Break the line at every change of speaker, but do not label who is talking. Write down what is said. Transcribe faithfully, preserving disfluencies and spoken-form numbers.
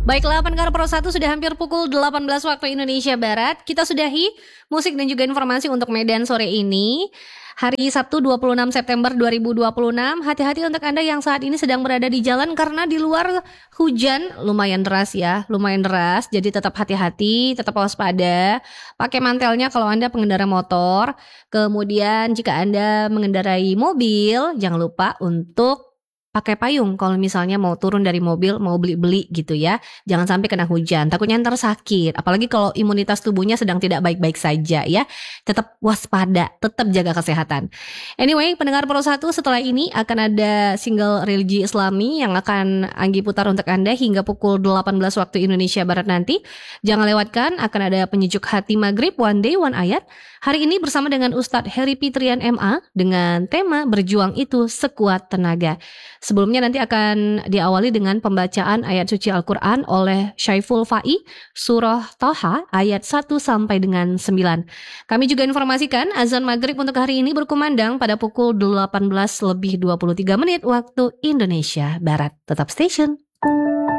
Baiklah pendengar Pro satu, sudah hampir pukul delapan belas waktu Indonesia Barat. Kita sudahi musik dan juga informasi untuk Medan sore ini. Hari Sabtu dua puluh enam September dua ribu dua puluh enam. Hati-hati untuk Anda yang saat ini sedang berada di jalan karena di luar hujan lumayan deras ya, lumayan deras. Jadi tetap hati-hati, tetap waspada. Pakai mantelnya kalau Anda pengendara motor. Kemudian jika Anda mengendarai mobil, jangan lupa untuk pakai payung kalau misalnya mau turun dari mobil, mau beli-beli gitu ya. Jangan sampai kena hujan, takutnya ntar sakit. Apalagi kalau imunitas tubuhnya sedang tidak baik-baik saja ya. Tetap waspada, tetap jaga kesehatan. Anyway, pendengar Pro satu, setelah ini akan ada single religi Islami yang akan Anggi putar untuk Anda hingga pukul delapan belas waktu Indonesia Barat nanti. Jangan lewatkan, akan ada penyejuk hati maghrib One Day One Ayat. Hari ini bersama dengan Ustadz Heri Fitrian M A dengan tema Berjuang Itu Sekuat Tenaga. Sebelumnya nanti akan diawali dengan pembacaan ayat suci Al-Quran oleh Syaiful Fa'i, surah Toha ayat satu sampai dengan sembilan. Kami juga informasikan azan maghrib untuk hari ini berkumandang pada pukul delapan belas lebih dua puluh tiga menit waktu Indonesia Barat. Tetap stay tune.